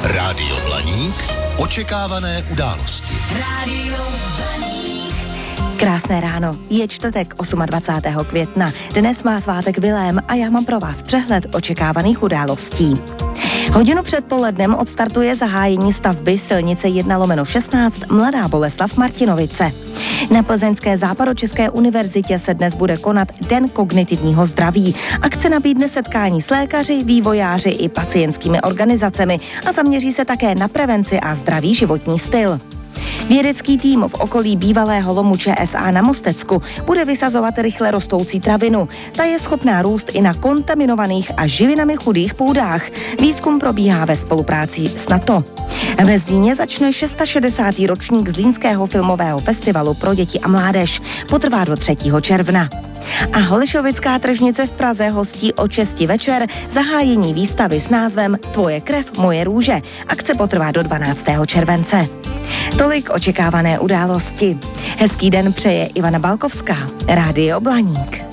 Rádio Blaník. Očekávané události. Rádio Blaník. Krásné ráno, je čtvrtek 28. května. Dnes má svátek Vilém a já mám pro vás přehled očekávaných událostí. Hodinu před polednem odstartuje zahájení stavby silnice 1/16 Mladá Boleslav-Martinovice. Na Plzeňské Západočeské univerzitě se dnes bude konat Den kognitivního zdraví. Akce nabídne setkání s lékaři, vývojáři i pacientskými organizacemi a zaměří se také na prevenci a zdravý životní styl. Vědecký tým v okolí bývalého lomu ČSA na Mostecku bude vysazovat rychle rostoucí travinu. Ta je schopná růst i na kontaminovaných a živinami chudých půdách. Výzkum probíhá ve spolupráci s NATO. Ve Zlíně začne 660. ročník Zlínského filmového festivalu pro děti a mládež. Potrvá do 3. června. A Holešovická tržnice v Praze hostí o 6 večer zahájení výstavy s názvem Tvoje krev, moje růže. Akce potrvá do 12. července. Tolik očekávané události. Hezký den přeje Ivana Balkovská, Rádio Blaník.